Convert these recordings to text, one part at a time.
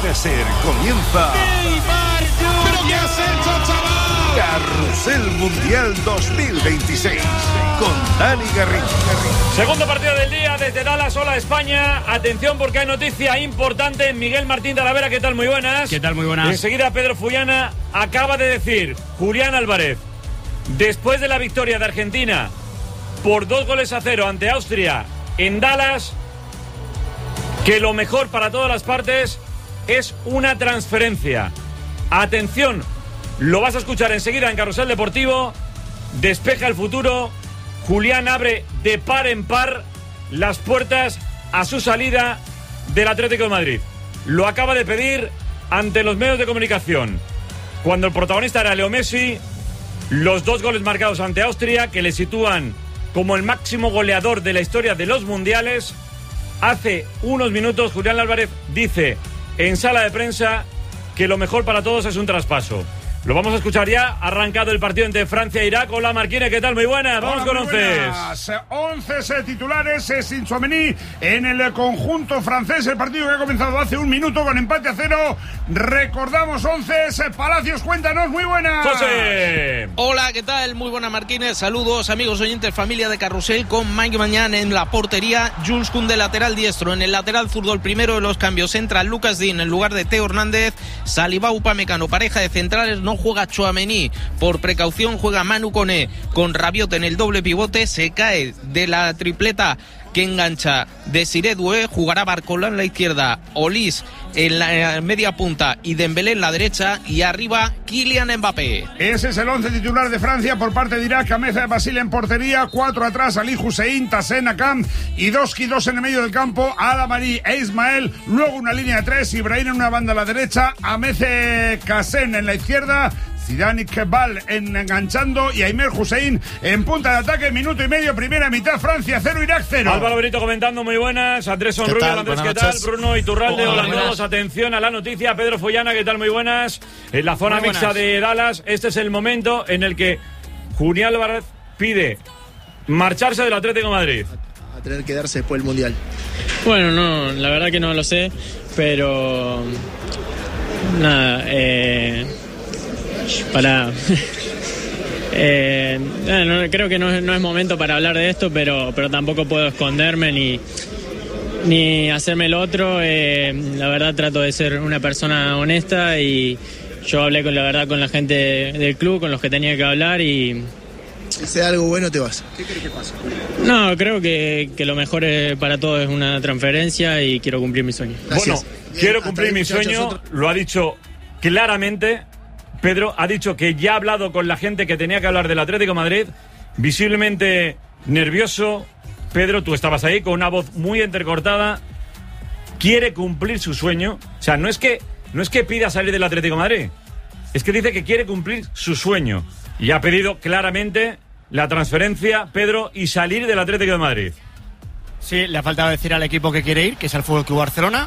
Cadena SER comienza Neymar, ¿pero qué has hecho, chaval? Carrusel Mundial 2026 con Dani Garrido. Segundo partido del día desde Dallas. Hola España, atención porque hay noticia importante. Miguel Martín Talavera, ¿qué tal? Muy buenas. ¿Qué tal? Muy buenas. Enseguida Pedro Fullana acaba de decir, Julián Álvarez, después de la victoria de Argentina por 2-0 ante Austria en Dallas, que lo mejor para todas las partes es una transferencia. Atención, lo vas a escuchar enseguida en Carrusel Deportivo. Despeja el futuro. Julián abre de par en par las puertas a su salida del Atlético de Madrid. Lo acaba de pedir ante los medios de comunicación. Cuando el protagonista era Leo Messi, los 2 goles marcados ante Austria, que le sitúan como el máximo goleador de la historia de los mundiales. Hace unos minutos Julián Álvarez dice en sala de prensa que lo mejor para todos es un traspaso. Lo vamos a escuchar ya. Ha arrancado el partido entre Francia e Irak. Hola Marquines, ¿qué tal? Muy buenas. Vamos con 11. 11 titulares sin Tchouaméni en el conjunto francés. El partido que ha comenzado hace un minuto con empate a 0. Recordamos 11. Palacios, cuéntanos. Muy buenas. José. Hola, ¿qué tal? Muy buenas, Marquines. Saludos, amigos oyentes, familia de Carrusel, con Mike Mañán en la portería. Jules Koundé, lateral diestro. En el lateral zurdo, el primero de los cambios, entra Lucas Digne en lugar de Theo Hernández. Saliba Upamecano, pareja de centrales. No juega Tchouaméni, por precaución juega Manu Koné con Rabiot en el doble pivote. Se cae de la tripleta que engancha Desiré Doué. Jugará Barcola en la izquierda, Olís en la media punta y Dembélé en la derecha, y arriba Kylian Mbappé. Ese es el 11 titular de Francia. Por parte de Irak, Meza de Basile en portería, 4 atrás, Ali Hussein, Tassen, Akam y Doski, 2 en el medio del campo, Adamari e Ismael. Luego una línea de 3, Ibrahim en una banda a la derecha, Amece Kassen en la izquierda, Zidane Kebal enganchando y Aymer Hussein en punta de ataque. Minuto y medio, primera mitad, Francia 0, Irak 0. Álvaro Benito comentando, muy buenas. Andrés Sonrubio, Andrés, ¿qué tal? Bruno Iturralde, hola a todos. Atención a la noticia. Pedro Fullana, ¿qué tal? Muy buenas. En la zona mixta de Dallas, este es el momento en el que Julián Álvarez pide marcharse del Atlético de Madrid. A tener que darse después del Mundial. Bueno, no, la verdad que no lo sé, pero nada, creo que no es momento para hablar de esto, pero tampoco puedo esconderme ni hacerme el otro. La verdad trato de ser una persona honesta y yo hablé con la gente del club, con los que tenía que hablar y... Si sea algo bueno te vas. ¿Qué crees que pasa? No, creo que lo mejor para todos es una transferencia y quiero cumplir mi sueño. Gracias. Bueno, quiero cumplir mi sueño, lo ha dicho claramente. Pedro ha dicho que ya ha hablado con la gente que tenía que hablar del Atlético de Madrid, visiblemente nervioso. Pedro, tú estabas ahí con una voz muy entrecortada. Quiere cumplir su sueño. O sea, no es que pida salir del Atlético de Madrid, es que dice que quiere cumplir su sueño. Y ha pedido claramente la transferencia, Pedro, y salir del Atlético de Madrid. Sí, le ha faltado decir al equipo que quiere ir, que es el FC Barcelona.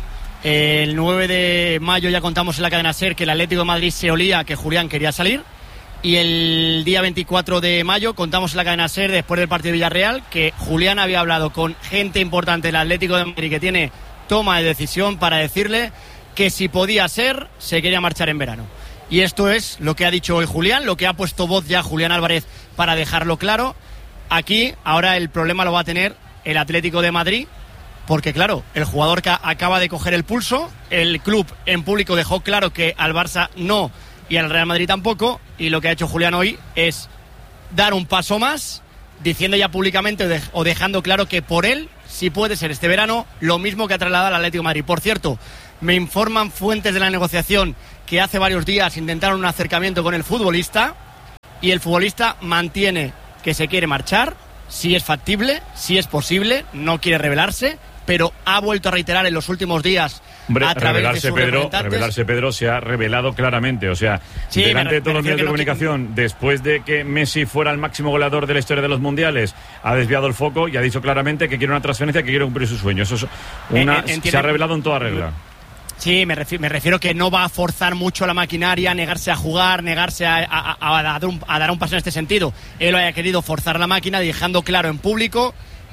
El 9 de mayo ya contamos en la cadena SER que el Atlético de Madrid se olía que Julián quería salir. Y el día 24 de mayo contamos en la cadena SER, después del partido de Villarreal, que Julián había hablado con gente importante del Atlético de Madrid que tiene toma de decisión para decirle que si podía ser, se quería marchar en verano. Y esto es lo que ha dicho hoy Julián, lo que ha puesto voz ya Julián Álvarez para dejarlo claro. Aquí ahora el problema lo va a tener el Atlético de Madrid, porque claro, el jugador que acaba de coger el pulso, el club en público dejó claro que al Barça no y al Real Madrid tampoco, y lo que ha hecho Julián hoy es dar un paso más, diciendo ya públicamente o dejando claro que por él, si puede ser este verano, lo mismo que ha trasladado al Atlético de Madrid. Por cierto, me informan fuentes de la negociación que hace varios días intentaron un acercamiento con el futbolista y el futbolista mantiene que se quiere marchar, si es factible, si es posible, no quiere revelarse, pero ha vuelto a reiterar en los últimos días. Hombre, a través de sus revelarse, Pedro, se ha revelado claramente. O sea, sí, delante de todos los medios de comunicación, después de que Messi fuera el máximo goleador de la historia de los mundiales, ha desviado el foco y ha dicho claramente que quiere una transferencia, que quiere cumplir sus sueños. Eso es se ha revelado en toda regla. Sí, me refiero que no va a forzar mucho la maquinaria, negarse a jugar, negarse a dar un paso en este sentido. Él haya querido forzar la máquina, dejando claro en público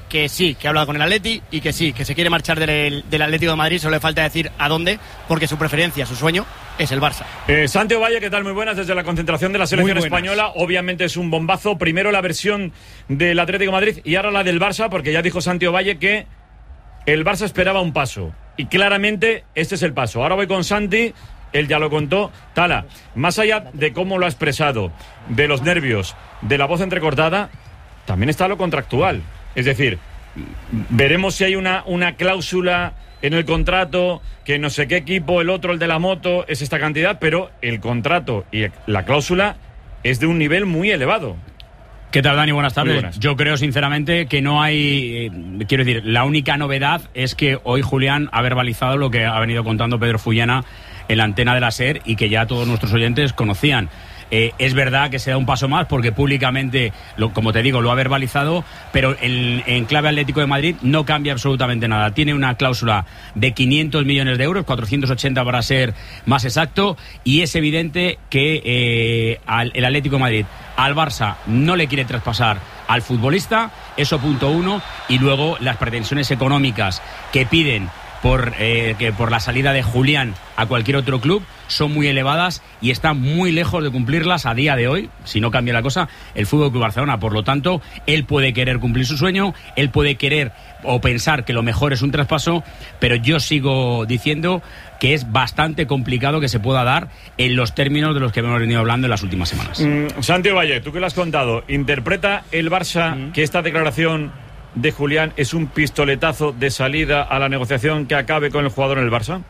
que sí, que ha hablado con el Atleti y que sí, que se quiere marchar del Atlético de Madrid. Solo le falta decir a dónde, porque su preferencia, su sueño es el Barça. Santi Ovalle, ¿qué tal? Muy buenas desde la concentración de la selección española. Obviamente es un bombazo. Primero la versión del Atlético de Madrid y ahora la del Barça, porque ya dijo Santi Ovalle que el Barça esperaba un paso. Y claramente este es el paso. Ahora voy con Santi, él ya lo contó. Tala, más allá de cómo lo ha expresado, de los nervios, de la voz entrecortada, también está lo contractual. Es decir, veremos si hay una cláusula en el contrato, que no sé qué equipo, el otro, el de la moto, es esta cantidad, pero el contrato y la cláusula es de un nivel muy elevado. ¿Qué tal, Dani? Buenas tardes. Buenas. Yo creo sinceramente que no hay, quiero decir, la única novedad es que hoy Julián ha verbalizado lo que ha venido contando Pedro Fullana en la antena de la SER y que ya todos nuestros oyentes conocían. Es verdad que se da un paso más porque públicamente, como te digo, lo ha verbalizado, pero en clave Atlético de Madrid no cambia absolutamente nada. Tiene una cláusula de 500 millones de euros, 480 para ser más exacto, y es evidente que el Atlético de Madrid al Barça no le quiere traspasar al futbolista, eso punto uno, y luego las pretensiones económicas que piden por la salida de Julián a cualquier otro club son muy elevadas y están muy lejos de cumplirlas a día de hoy, si no cambia la cosa, el FC Barcelona. Por lo tanto, él puede querer cumplir su sueño, él puede querer o pensar que lo mejor es un traspaso, pero yo sigo diciendo que es bastante complicado que se pueda dar en los términos de los que hemos venido hablando en las últimas semanas. Santi Ovalle, tú que lo has contado, ¿interpreta el Barça que esta declaración de Julián es un pistoletazo de salida a la negociación que acabe con el jugador en el Barça?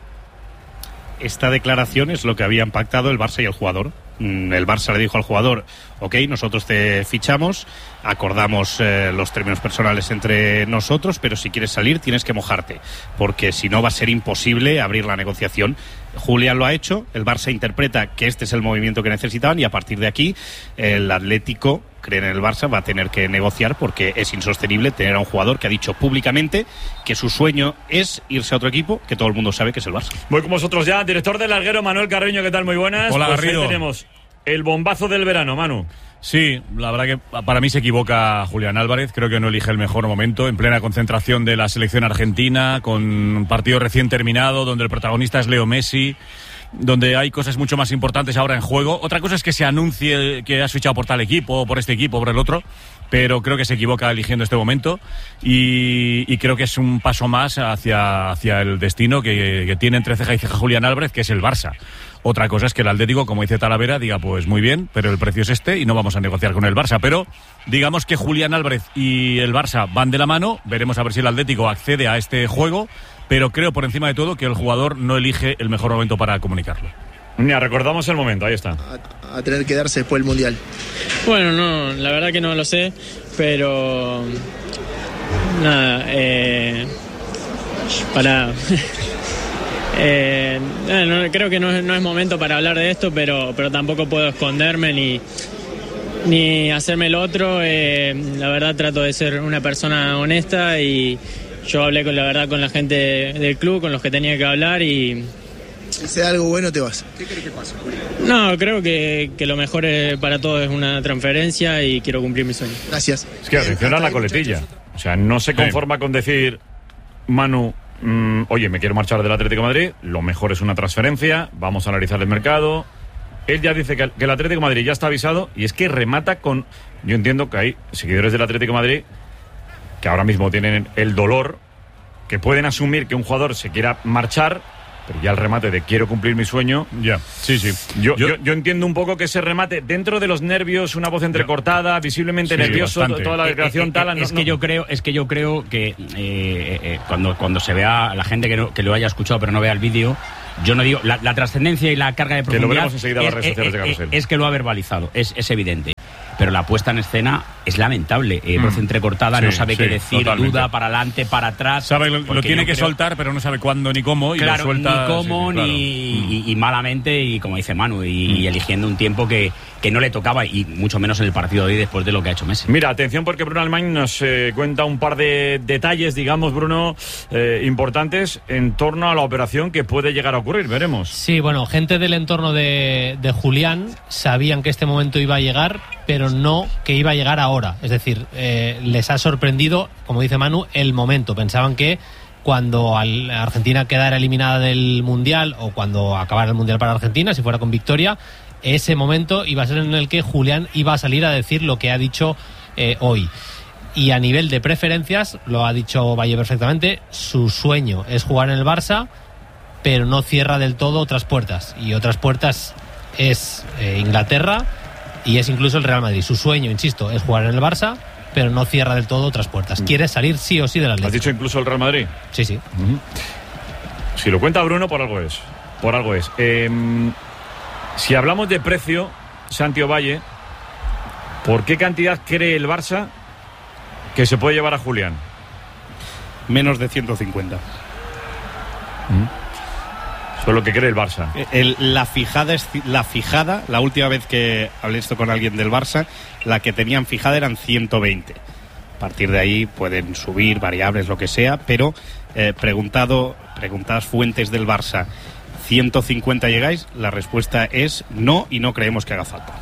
Esta declaración es lo que habían pactado el Barça y el jugador. El Barça le dijo al jugador: ok, nosotros te fichamos, acordamos los términos personales entre nosotros, pero si quieres salir tienes que mojarte, porque si no va a ser imposible abrir la negociación. Julián lo ha hecho, el Barça interpreta que este es el movimiento que necesitaban y a partir de aquí el Atlético, cree en el Barça, va a tener que negociar porque es insostenible tener a un jugador que ha dicho públicamente que su sueño es irse a otro equipo, que todo el mundo sabe que es el Barça. Voy con vosotros ya, director del Larguero, Manuel Carreño, ¿qué tal? Muy buenas. Hola, pues Garrido. ahí tenemos el bombazo del verano, Manu. Sí, la verdad que para mí se equivoca Julián Álvarez, creo que no elige el mejor momento, en plena concentración de la selección argentina, con un partido recién terminado, donde el protagonista es Leo Messi, donde hay cosas mucho más importantes ahora en juego. Otra cosa es que se anuncie que has fichado por tal equipo, por este equipo, por el otro, pero creo que se equivoca eligiendo este momento y creo que es un paso más hacia el destino que tiene entre ceja y ceja Julián Álvarez, que es el Barça. Otra cosa es que el Atlético, como dice Talavera, diga pues muy bien, pero el precio es este y no vamos a negociar con el Barça. Pero digamos que Julián Álvarez y el Barça van de la mano, veremos a ver si el Atlético accede a este juego, pero creo por encima de todo que el jugador no elige el mejor momento para comunicarlo. Mira, recordamos el momento, ahí está. A tener que darse después del Mundial. Bueno, no, la verdad que no lo sé, pero nada, creo que no es momento para hablar de esto, pero tampoco puedo esconderme ni hacerme el otro. La verdad trato de ser una persona honesta y yo hablé con la gente del club, con los que tenía que hablar y... Si sea algo bueno te vas. ¿Qué crees que pasa? No, creo que lo mejor para todos es una transferencia y quiero cumplir mi sueño. Gracias. Es que atención a la coletilla. O sea, no se conforma con decir, Manu, oye, me quiero marchar del Atlético de Madrid, lo mejor es una transferencia, vamos a analizar el mercado. Él ya dice que el Atlético de Madrid ya está avisado y es que remata con... Yo entiendo que hay seguidores del Atlético de Madrid que ahora mismo tienen el dolor, que pueden asumir que un jugador se quiera marchar, pero ya el remate de quiero cumplir mi sueño... Ya, sí. Yo entiendo un poco que ese remate, dentro de los nervios, una voz entrecortada, visiblemente nervioso, bastante. Toda la declaración tal... Es que yo creo que cuando se vea, la gente que lo haya escuchado pero no vea el vídeo, yo no digo, la trascendencia y la carga de profundidad... Que lo veremos enseguida en las redes sociales de Carrusel. Es que lo ha verbalizado, es evidente. Pero la puesta en escena es lamentable. Voz entrecortada, no sabe qué decir, totalmente. duda para adelante, para atrás. Sabe, lo tiene que soltar, pero no sabe cuándo ni cómo. Y claro, lo suelta, ni cómo, claro. y malamente, y como dice Manu, y eligiendo un tiempo que que no le tocaba, y mucho menos en el partido de hoy después de lo que ha hecho Messi. Mira, atención porque Bruno Alemany nos cuenta un par de detalles, digamos, Bruno, importantes en torno a la operación que puede llegar a ocurrir. Veremos. Sí, bueno, gente del entorno de Julián sabían que este momento iba a llegar, pero no que iba a llegar ahora. Es decir, les ha sorprendido, como dice Manu, el momento. Pensaban que cuando Argentina quedara eliminada del Mundial o cuando acabara el Mundial para Argentina, si fuera con victoria, ese momento iba a ser en el que Julián iba a salir a decir lo que ha dicho hoy. Y a nivel de preferencias, lo ha dicho Valle perfectamente, su sueño es jugar en el Barça, pero no cierra del todo otras puertas. Y otras puertas es Inglaterra y es incluso el Real Madrid. Su sueño, insisto, es jugar en el Barça, pero no cierra del todo otras puertas. Quiere salir sí o sí del Atlético. ¿Has dicho incluso el Real Madrid? Sí, sí. Si lo cuenta Bruno, por algo es. Por algo es. Si hablamos de precio, Santi Ovalle, ¿por qué cantidad cree el Barça que se puede llevar a Julián? Menos de 150. Eso es lo que cree el Barça. La fijada, la última vez que hablé esto con alguien del Barça, la que tenían fijada eran 120. A partir de ahí pueden subir, variables, lo que sea, pero preguntadas fuentes del Barça, ¿150 llegáis? La respuesta es no, y no creemos que haga falta.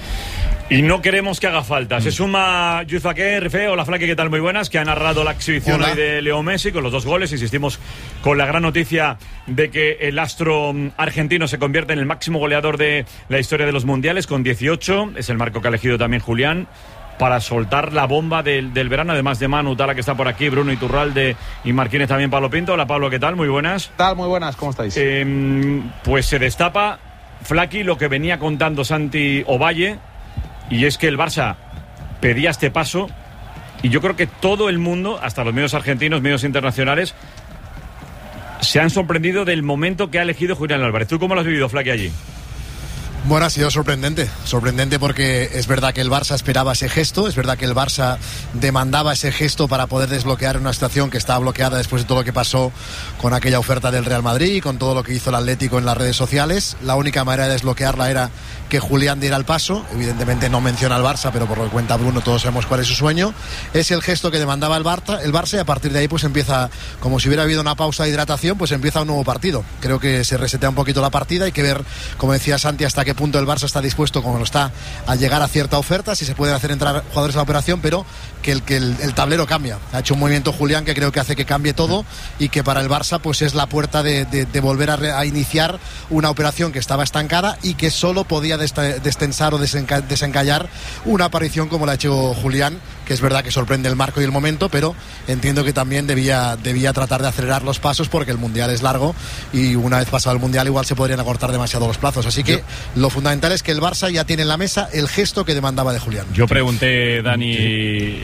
Y no queremos que haga falta. Se suma Yuzaque, Rife, hola Flaque, ¿qué tal? Muy buenas, que ha narrado la exhibición hoy de Leo Messi con los 2 goles. Insistimos con la gran noticia de que el astro argentino se convierte en el máximo goleador de la historia de los mundiales con 18. Es el marco que ha elegido también Julián para soltar la bomba del verano, además de Manu Tala, que está por aquí, Bruno Iturralde y Marquínez también, Pablo Pinto. Hola Pablo, ¿qué tal? Muy buenas. ¿Qué tal? Muy buenas, ¿cómo estáis? Pues se destapa, Flaqui, lo que venía contando Santi Ovalle, y es que el Barça pedía este paso, y yo creo que todo el mundo, hasta los medios argentinos, medios internacionales, se han sorprendido del momento que ha elegido Julián Álvarez. ¿Tú cómo lo has vivido, Flaqui, allí? Bueno, ha sido sorprendente porque es verdad que el Barça esperaba ese gesto, es verdad que el Barça demandaba ese gesto para poder desbloquear una situación que estaba bloqueada después de todo lo que pasó con aquella oferta del Real Madrid y con todo lo que hizo el Atlético en las redes sociales. La única manera de desbloquearla era que Julián diera el paso. Evidentemente no menciona al Barça, pero por lo que cuenta Bruno todos sabemos cuál es su sueño. Es el gesto que demandaba el Barça, y a partir de ahí pues empieza, como si hubiera habido una pausa de hidratación, pues empieza un nuevo partido. Creo que se resetea un poquito la partida, hay que ver, como decía Santi, hasta qué punto el Barça está dispuesto, como lo está, a llegar a cierta oferta, si se pueden hacer entrar jugadores a la operación, pero que el tablero cambia. Ha hecho un movimiento Julián que creo que hace que cambie todo, y que para el Barça pues es la puerta de volver a iniciar una operación que estaba estancada y que solo podía destensar o desencallar una aparición como la ha hecho Julián, que es verdad que sorprende el marco y el momento, pero entiendo que también debía tratar de acelerar los pasos, porque el Mundial es largo y una vez pasado el Mundial igual se podrían acortar demasiado los plazos. Así que lo fundamental es que el Barça ya tiene en la mesa el gesto que demandaba de Julián. Yo pregunté, Dani,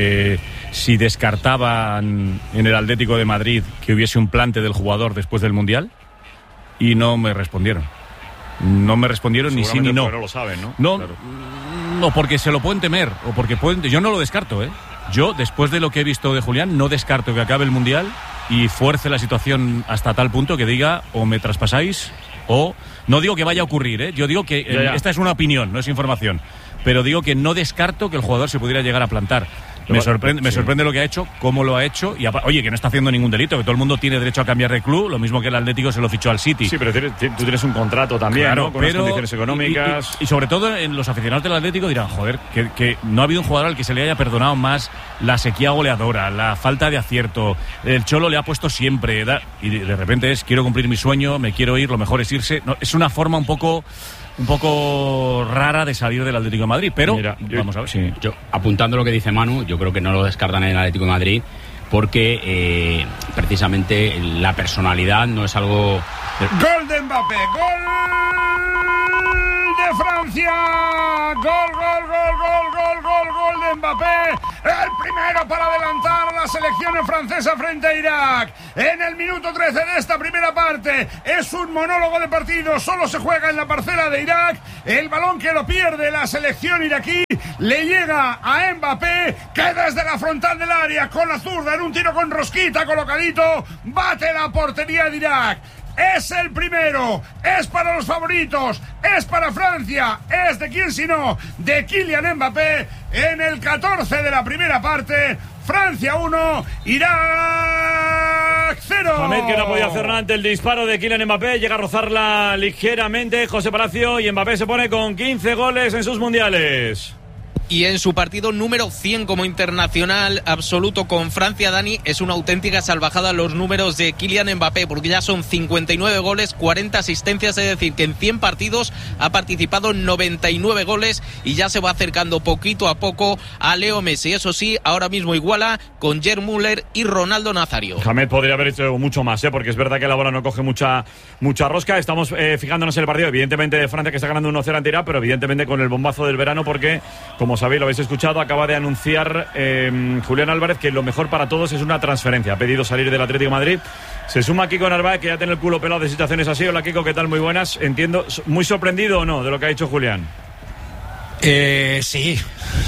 si descartaban en el Atlético de Madrid que hubiese un plante del jugador después del Mundial, y no me respondieron. No me respondieron ni sí ni no. No lo saben, ¿no? No, claro. No, porque se lo pueden temer, o porque pueden. Yo no lo descarto, ¿eh? Yo, después de lo que he visto de Julián, no descarto que acabe el Mundial y fuerce la situación hasta tal punto que diga, o me traspasáis, o... No digo que vaya a ocurrir, ¿eh? Yo digo que esta es una opinión, no es información. Pero digo que no descarto que el jugador se pudiera llegar a plantar. Me sorprende lo que ha hecho, cómo lo ha hecho, y oye, que no está haciendo ningún delito, que todo el mundo tiene derecho a cambiar de club, lo mismo que el Atlético se lo fichó al City. Sí, pero tú tienes un contrato también, claro, ¿no? Con unas condiciones económicas. Y sobre todo en los aficionados del Atlético dirán, joder, que no ha habido un jugador al que se le haya perdonado más la sequía goleadora, la falta de acierto, el Cholo le ha puesto siempre, y de repente quiero cumplir mi sueño, me quiero ir, lo mejor es irse. No, es una forma un poco rara de salir del Atlético de Madrid, pero mira, vamos a ver. Sí. Yo, apuntando lo que dice Manu, yo creo que no lo descartan en el Atlético de Madrid, porque precisamente la personalidad no es algo... Gol de Mbappé, gol de Francia, gol de Mbappé, el primero para adelantar a la selección francesa frente a Irak. En el minuto 13 de esta primera parte es un monólogo de partido, solo se juega en la parcela de Irak, el balón que lo pierde la selección iraquí le llega a Mbappé, que desde la frontal del área con la zurda en un tiro con rosquita colocadito bate la portería de Irak. es el primero, es para los favoritos, es para Francia, es de quién sino de Kylian Mbappé en el 14 de la primera parte. Francia 1, Irak 0. Mohamed, que no podía hacer nada ante el disparo de Kylian Mbappé, llega a rozarla ligeramente José Palacio, y Mbappé se pone con 15 goles en sus mundiales. Y en su partido número 100 como internacional absoluto con Francia, Dani, es una auténtica salvajada los números de Kylian Mbappé, porque ya son 59 goles, 40 asistencias, es decir, que en 100 partidos ha participado en 99 goles y ya se va acercando poquito a poco a Leo Messi. Eso sí, ahora mismo iguala con Gerd Müller y Ronaldo Nazario. Mohamed podría haber hecho mucho más, porque es verdad que la bola no coge mucha rosca. Estamos fijándonos en el partido, evidentemente, de Francia, que está ganando 1-0 ante Irak, pero evidentemente con el bombazo del verano, porque, como sabéis, lo habéis escuchado, acaba de anunciar Julián Álvarez que lo mejor para todos es una transferencia. Ha pedido salir del Atlético de Madrid. Se suma Kiko Narváez, que ya tiene el culo pelado de situaciones así. Hola, Kiko, ¿qué tal? Muy buenas. Entiendo, ¿muy sorprendido o no de lo que ha dicho Julián? Sí.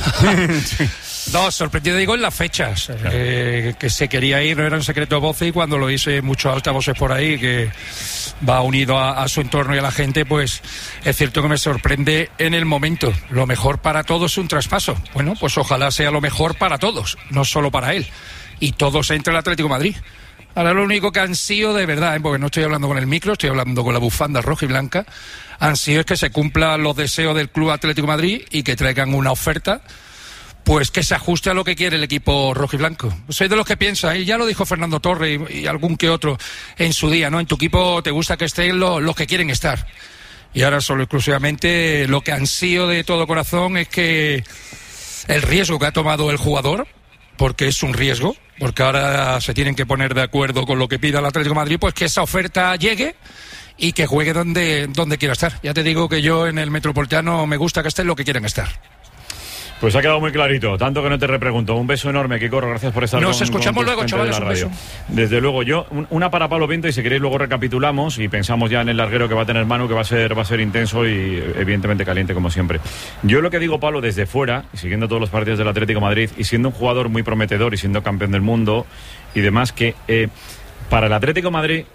No, sorprendido digo en las fechas, que se quería ir, no era un secreto de voces, y cuando lo hice muchos altavoces por ahí, que va unido a su entorno y a la gente, pues es cierto que me sorprende en el momento. Lo mejor para todos es un traspaso. Bueno, pues ojalá sea lo mejor para todos, no solo para él. Y todos entre el Atlético de Madrid. Ahora lo único que han sido, de verdad, porque no estoy hablando con el micro, estoy hablando con la bufanda roja y blanca, han sido es que se cumplan los deseos del Club Atlético de Madrid y que traigan una oferta pues que se ajuste a lo que quiere el equipo rojo y blanco. Soy de los que piensa, y ya lo dijo Fernando Torres y algún que otro en su día, ¿no? En tu equipo te gusta que estén los que quieren estar. Y ahora solo exclusivamente lo que ansío de todo corazón es que el riesgo que ha tomado el jugador, porque es un riesgo, porque ahora se tienen que poner de acuerdo con lo que pida el Atlético de Madrid, pues que esa oferta llegue y que juegue donde quiera estar. Ya te digo que yo en el Metropolitano me gusta que estén lo que quieren estar. Pues ha quedado muy clarito, tanto que no te repregunto. Un beso enorme, Kiko, gracias por estar Nos escuchamos luego, chavales, un beso. Desde luego, yo, una para Pablo Pinto, y si queréis luego recapitulamos y pensamos ya en el larguero que va a tener Manu, que va a ser intenso y evidentemente caliente como siempre. Yo lo que digo, Pablo, desde fuera, siguiendo todos los partidos del Atlético de Madrid y siendo un jugador muy prometedor y siendo campeón del mundo y demás, que para el Atlético de Madrid,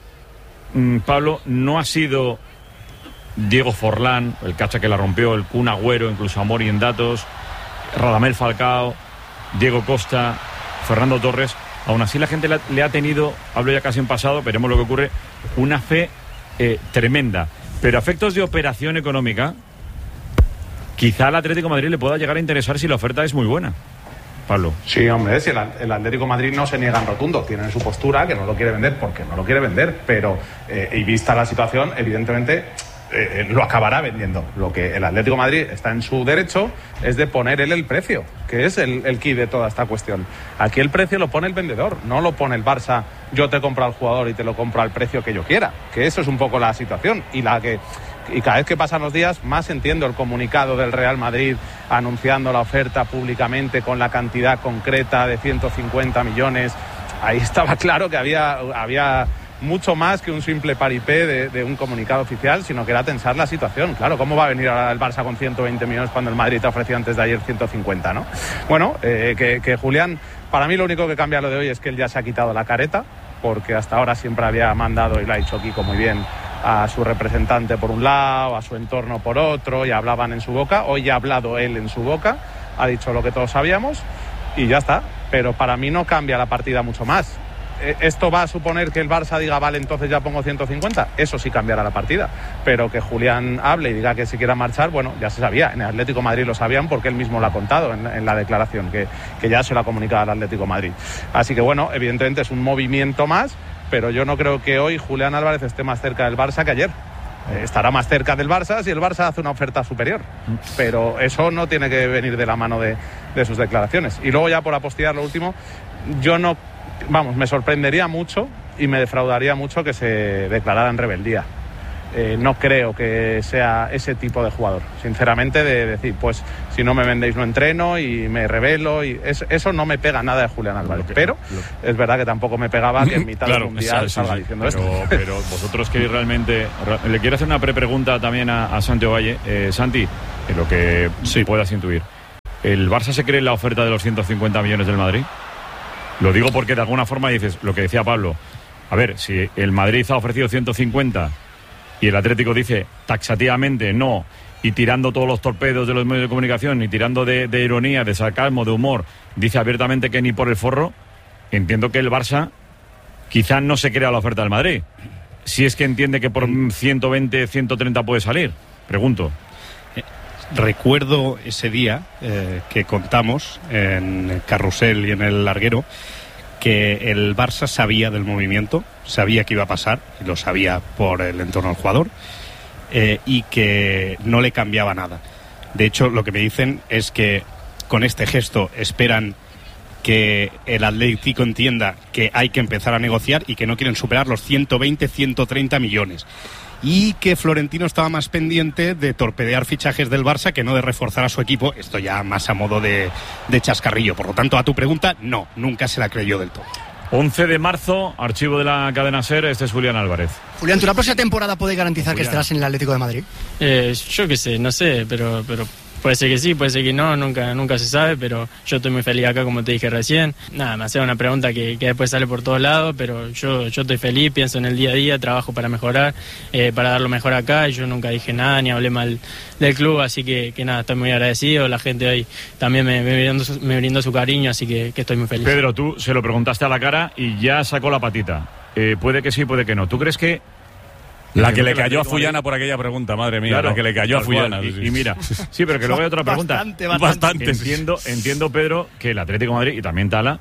Pablo, no ha sido Diego Forlán, el cacha que la rompió, el Kun Agüero, incluso Amori en datos, Radamel Falcao, Diego Costa, Fernando Torres. Aún así la gente le ha tenido, hablo ya casi en pasado, veremos lo que ocurre, una fe tremenda. Pero a efectos de operación económica, quizá al Atlético de Madrid le pueda llegar a interesar si la oferta es muy buena. Pablo. Sí, hombre, si el Atlético de Madrid no se niega en rotundo, tienen su postura que no lo quiere vender porque no lo quiere vender, pero y vista la situación, evidentemente lo acabará vendiendo. Lo que el Atlético de Madrid está en su derecho es de poner él el precio, que es el key de toda esta cuestión. Aquí el precio lo pone el vendedor, no lo pone el Barça, yo te compro al jugador y te lo compro al precio que yo quiera, que eso es un poco la situación y cada vez que pasan los días más entiendo el comunicado del Real Madrid anunciando la oferta públicamente con la cantidad concreta de 150 millones. Ahí estaba claro que había mucho más que un simple paripé de un comunicado oficial, sino que era tensar la situación. Claro, ¿cómo va a venir ahora el Barça con 120 millones cuando el Madrid te ha ofrecido antes de ayer 150, ¿no? Bueno, que Julián, para mí lo único que cambia lo de hoy es que él ya se ha quitado la careta, porque hasta ahora siempre había mandado, y lo ha dicho Kiko muy bien, a su representante por un lado, a su entorno por otro, y hablaban en su boca. Hoy ya ha hablado él en su boca, ha dicho lo que todos sabíamos y ya está. Pero para mí no cambia la partida mucho más. ¿Esto va a suponer que el Barça diga, vale, entonces ya pongo 150? Eso sí cambiará la partida. Pero que Julián hable y diga que se quiera marchar, bueno, ya se sabía. En el Atlético de Madrid lo sabían porque él mismo lo ha contado en la declaración, que ya se lo ha comunicado al Atlético de Madrid. Así que bueno, evidentemente es un movimiento más, pero yo no creo que hoy Julián Álvarez esté más cerca del Barça que ayer. Estará más cerca del Barça si el Barça hace una oferta superior, pero eso no tiene que venir de la mano de sus declaraciones. Y luego ya por apostillar lo último, me sorprendería mucho y me defraudaría mucho que se declarara en rebeldía. No creo que sea ese tipo de jugador, sinceramente, de decir, pues si no me vendéis no entreno y me rebelo, y eso no me pega nada de Julián Álvarez, pero es verdad que tampoco me pegaba que en mitad del Mundial salga diciendo esto. Pero vosotros queréis realmente, le quiero hacer una pregunta también a Santi Ovalle. Santi, en lo que puedas intuir, ¿el Barça se cree en la oferta de los 150 millones del Madrid? Lo digo porque de alguna forma dices, lo que decía Pablo, A ver, si el Madrid ha ofrecido 150 y el Atlético dice taxativamente no, y tirando todos los torpedos de los medios de comunicación y tirando de ironía, de sarcasmo, de humor, dice abiertamente que ni por el forro, entiendo que el Barça quizá no se crea la oferta del Madrid. Si es que entiende que por 120, 130 puede salir. Pregunto. Recuerdo ese día que contamos en el Carrusel y en el Larguero que el Barça sabía del movimiento, sabía que iba a pasar, y lo sabía por el entorno del jugador, y que no le cambiaba nada. De hecho, lo que me dicen es que con este gesto esperan que el Atlético entienda que hay que empezar a negociar y que no quieren superar los 120, 130 millones. Y que Florentino estaba más pendiente de torpedear fichajes del Barça que no de reforzar a su equipo. Esto ya más a modo de chascarrillo. Por lo tanto, a tu pregunta, no, nunca se la creyó del todo. 11 de marzo, archivo de la cadena SER, este es Julián Álvarez. Julián, ¿tú la próxima temporada puedes garantizar que estarás en el Atlético de Madrid? Yo qué sé, no sé, pero puede ser que sí, puede ser que no, nunca se sabe, pero yo estoy muy feliz acá, como te dije recién. Nada, me hace una pregunta que después sale por todos lados, pero yo estoy feliz, pienso en el día a día, trabajo para mejorar, para dar lo mejor acá, y yo nunca dije nada, ni hablé mal del club, así que nada, estoy muy agradecido. La gente hoy también me brindó su cariño, así que estoy muy feliz. Pedro, tú se lo preguntaste a la cara y ya sacó la patita. Puede que sí, puede que no. ¿Tú crees que la que le cayó a Fullana por aquella pregunta, madre mía, claro, la que le cayó a Fullana. Y mira, sí, pero que luego hay otra pregunta. Bastante. Entiendo, Pedro, que el Atlético de Madrid y también Tala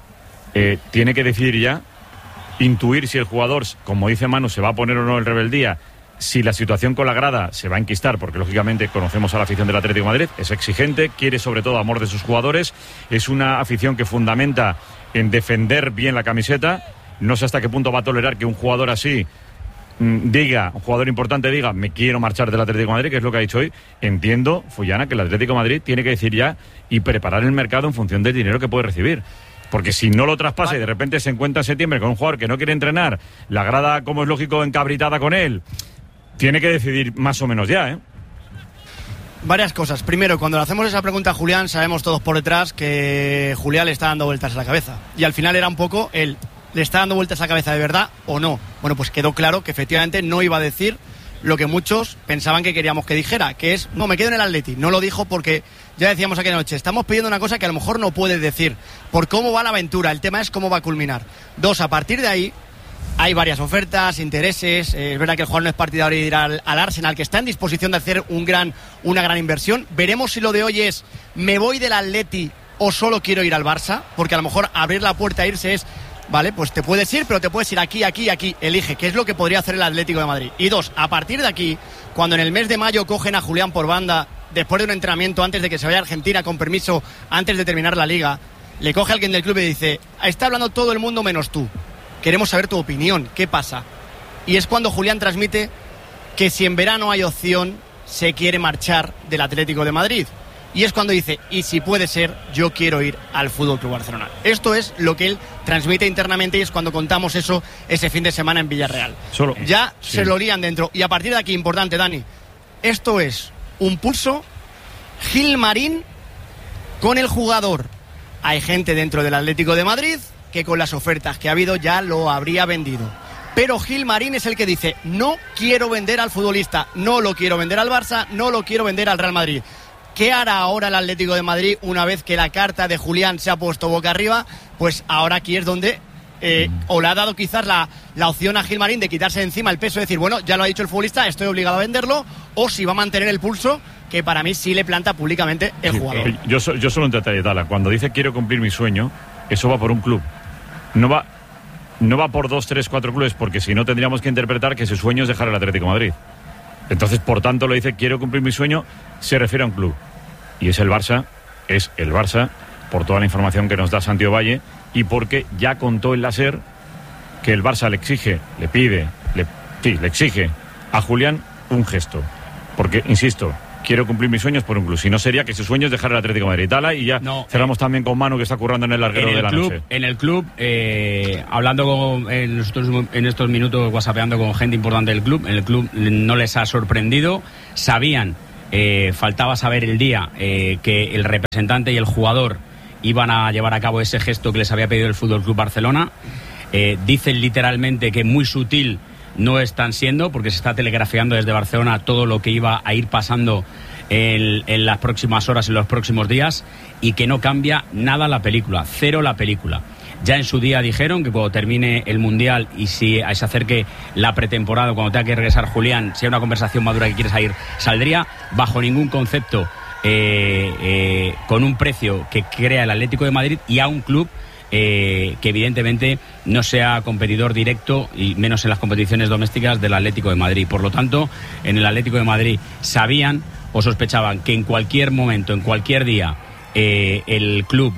tiene que decidir ya, intuir si el jugador, como dice Manu, se va a poner o no en rebeldía, si la situación con la grada se va a enquistar, porque lógicamente conocemos a la afición del Atlético de Madrid, es exigente, quiere sobre todo amor de sus jugadores, es una afición que fundamenta en defender bien la camiseta. No sé hasta qué punto va a tolerar que un jugador así un jugador importante diga, me quiero marchar del Atlético de Madrid, que es lo que ha dicho hoy. Entiendo, Fullana, que el Atlético de Madrid tiene que decir ya y preparar el mercado en función del dinero que puede recibir. Porque si no lo traspasa y de repente se encuentra en septiembre con un jugador que no quiere entrenar, la grada, como es lógico, encabritada con él, tiene que decidir más o menos ya, ¿eh? Varias cosas. Primero, cuando le hacemos esa pregunta a Julián, sabemos todos por detrás que Julián le está dando vueltas a la cabeza. Y al final era un poco él. ¿Le está dando vueltas a la cabeza de verdad o no? Bueno, pues quedó claro que efectivamente no iba a decir lo que muchos pensaban que queríamos que dijera, que es, no, me quedo en el Atleti. No lo dijo porque, ya decíamos aquella noche, estamos pidiendo una cosa que a lo mejor no puede decir, por cómo va la aventura, el tema es cómo va a culminar. Dos, a partir de ahí, hay varias ofertas, intereses, es verdad que el jugador no es partidario de ir al Arsenal, que está en disposición de hacer una gran inversión. Veremos si lo de hoy es, me voy del Atleti o solo quiero ir al Barça, porque a lo mejor abrir la puerta a irse es, vale, pues te puedes ir, pero te puedes ir aquí, elige, qué es lo que podría hacer el Atlético de Madrid. Y dos, a partir de aquí, cuando en el mes de mayo cogen a Julián por banda, después de un entrenamiento, antes de que se vaya a Argentina, con permiso, antes de terminar la liga, le coge a alguien del club y dice, está hablando todo el mundo menos tú, queremos saber tu opinión, ¿qué pasa? Y es cuando Julián transmite que si en verano hay opción, se quiere marchar del Atlético de Madrid. Y es cuando dice, y si puede ser, yo quiero ir al FC Barcelona. Esto es lo que él transmite internamente y es cuando contamos eso ese fin de semana en Villarreal. Se lo lían dentro. Y a partir de aquí, importante, Dani, esto es un pulso Gilmarín con el jugador. Hay gente dentro del Atlético de Madrid que con las ofertas que ha habido ya lo habría vendido. Pero Gilmarín es el que dice, no quiero vender al futbolista, no lo quiero vender al Barça, no lo quiero vender al Real Madrid. ¿Qué hará ahora el Atlético de Madrid una vez que la carta de Julián se ha puesto boca arriba? Pues ahora aquí es donde o le ha dado quizás la opción a Gilmarín de quitarse de encima el peso, de decir, bueno, ya lo ha dicho el futbolista, estoy obligado a venderlo, o si va a mantener el pulso, que para mí sí le planta públicamente el jugador. Yo solo un detalle, Tala, cuando dice quiero cumplir mi sueño, eso va por un club. No va por 2, 3, 4 clubes, porque si no tendríamos que interpretar que ese sueño es dejar el Atlético de Madrid. Entonces, por tanto, lo dice quiero cumplir mi sueño, se refiere a un club. Y es el Barça, por toda la información que nos da Santiago Valle y porque ya contó en la SER que el Barça le exige a Julián un gesto. Porque, insisto, quiero cumplir mis sueños por un club. Si no, sería que su sueño es dejar el Atlético de Madrid. Tala, y ya cerramos también con Manu, que está currando en el larguero de la noche. En el club, hablando en estos minutos, whatsappeando con gente importante del club, en el club no les ha sorprendido. Sabían, faltaba saber el día que el representante y el jugador iban a llevar a cabo ese gesto que les había pedido el FC Barcelona. Dicen literalmente que muy sutil no están siendo, porque se está telegrafiando desde Barcelona todo lo que iba a ir pasando en las próximas horas, en los próximos días, y que no cambia nada la película, cero la película. Ya en su día dijeron que cuando termine el Mundial y si se acerque la pretemporada, cuando tenga que regresar Julián, si hay una conversación madura que quiere salir, saldría bajo ningún concepto, con un precio que crea el Atlético de Madrid y a un club que evidentemente no sea competidor directo y menos en las competiciones domésticas del Atlético de Madrid. Por lo tanto, en el Atlético de Madrid sabían o sospechaban que en cualquier momento, en cualquier día, el club,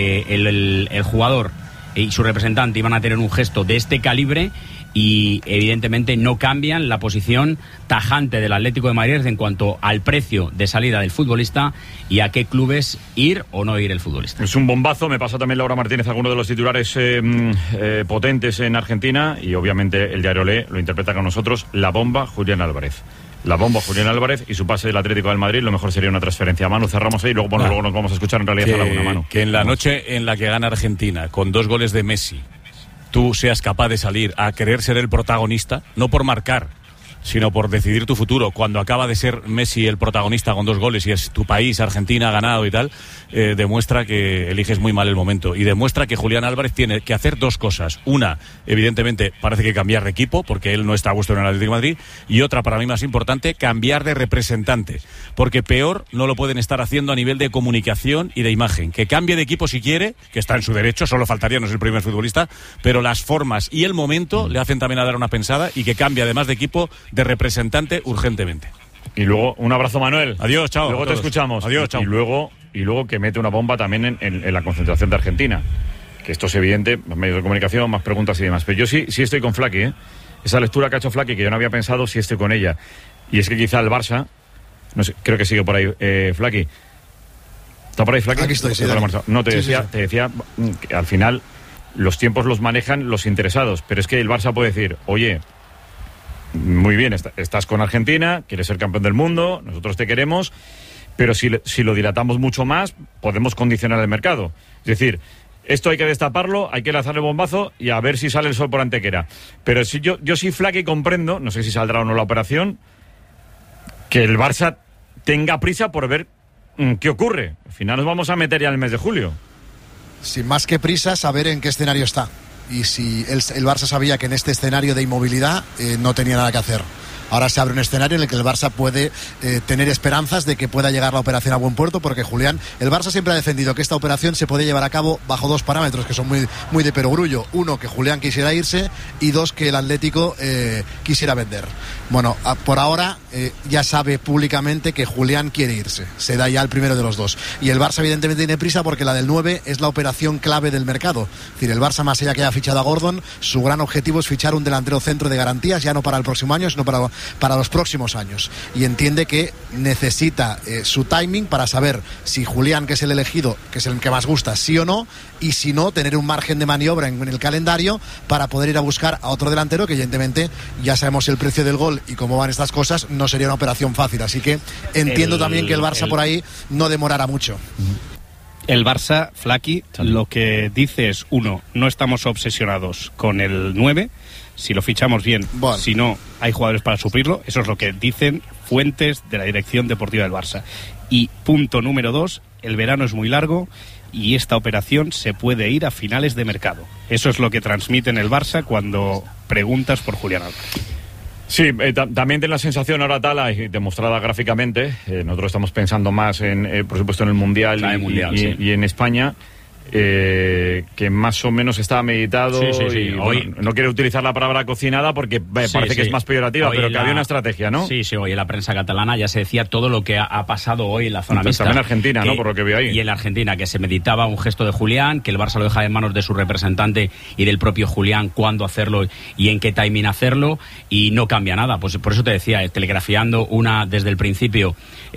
el jugador y su representante iban a tener un gesto de este calibre, y evidentemente no cambian la posición tajante del Atlético de Madrid en cuanto al precio de salida del futbolista y a qué clubes ir o no ir el futbolista. Es un bombazo. Me pasa también Laura Martínez alguno de los titulares potentes en Argentina, y obviamente el diario Le lo interpreta con nosotros: la bomba Julián Álvarez. La bomba Julián Álvarez y su pase del Atlético del Madrid. Lo mejor sería una transferencia a Manu. Cerramos ahí y luego nos vamos a escuchar en realidad a la una, Manu. Que en la noche en la que gana Argentina con 2 goles de Messi, tú seas capaz de salir a querer ser el protagonista, no por marcar, sino por decidir tu futuro, cuando acaba de ser Messi el protagonista con 2 goles y es tu país, Argentina, ha ganado y tal, demuestra que eliges muy mal el momento, y demuestra que Julián Álvarez tiene que hacer 2 cosas. Una, evidentemente, parece que cambiar de equipo, porque él no está a gusto en el Atlético de Madrid, y otra, para mí más importante, cambiar de representante, porque peor no lo pueden estar haciendo a nivel de comunicación y de imagen. Que cambie de equipo si quiere, que está en su derecho, solo faltaría, no es el primer futbolista, pero las formas y el momento le hacen también a dar una pensada, y que cambie además de equipo, de representante urgentemente. Y luego, un abrazo, Manuel. Adiós, chao. Luego te escuchamos. Adiós, chao. Y luego que mete una bomba también en la concentración de Argentina. Que esto es evidente, más medios de comunicación, más preguntas y demás. Pero yo sí estoy con Flaky, ¿eh? Esa lectura que ha hecho Flaky, que yo no había pensado, sí estoy con ella. Y es que quizá el Barça, no sé, creo que sigue por ahí, Flaky. ¿Está por ahí, Flaky? Aquí estoy, sí. No, te decía que al final los tiempos los manejan los interesados. Pero es que el Barça puede decir, oye, muy bien, estás con Argentina, quieres ser campeón del mundo, nosotros te queremos, pero si lo dilatamos mucho más, podemos condicionar el mercado. Es decir, esto hay que destaparlo, hay que lanzar el bombazo y a ver si sale el sol por Antequera. Pero si yo sí, Flaky, comprendo, no sé si saldrá o no la operación, que el Barça tenga prisa por ver qué ocurre. Al final nos vamos a meter ya en el mes de julio. Sin más que prisa, saber en qué escenario está. Y si el Barça sabía que en este escenario de inmovilidad no tenía nada que hacer. Ahora se abre un escenario en el que el Barça puede tener esperanzas de que pueda llegar la operación a buen puerto, porque Julián, el Barça siempre ha defendido que esta operación se puede llevar a cabo bajo 2 parámetros que son muy de perogrullo. 1, que Julián quisiera irse, y 2, que el Atlético quisiera vender. Bueno, por ahora ya sabe públicamente que Julián quiere irse. Se da ya el primero de los 2. Y el Barça evidentemente tiene prisa porque la del 9 es la operación clave del mercado. Es decir, el Barça, más allá que haya fichado a Gordon, su gran objetivo es fichar un delantero centro de garantías, ya no para el próximo año, sino para los próximos años, y entiende que necesita su timing para saber si Julián, que es el elegido, que es el que más gusta, sí o no, y si no, tener un margen de maniobra en el calendario para poder ir a buscar a otro delantero, que evidentemente ya sabemos el precio del gol y cómo van estas cosas, no sería una operación fácil, así que entiendo también que el Barça por ahí no demorará mucho. El Barça, Flaky, lo que dice es, 1, no estamos obsesionados con el 9, si lo fichamos bien, bueno, si no, hay jugadores para suplirlo. Eso es lo que dicen fuentes de la dirección deportiva del Barça. Y punto número 2, el verano es muy largo y esta operación se puede ir a finales de mercado. Eso es lo que transmiten el Barça cuando preguntas por Julián Álvarez. Sí, también tiene la sensación ahora tal, y demostrada gráficamente, nosotros estamos pensando más en, por supuesto, en el Mundial, sí, y en España, que más o menos está meditado. Sí. Y, bueno, no quiero utilizar la palabra cocinada porque parece que es más peyorativa, hoy, pero que había una estrategia, ¿no? Sí, hoy en la prensa catalana ya se decía todo lo que ha pasado hoy en la zona mixta. También en Argentina, ¿no? Por lo que veo ahí. Y en la Argentina, que se meditaba un gesto de Julián, que el Barça lo deja en manos de su representante y del propio Julián cuándo hacerlo y en qué timing hacerlo, y no cambia nada. Pues por eso te decía, telegrafiando desde el principio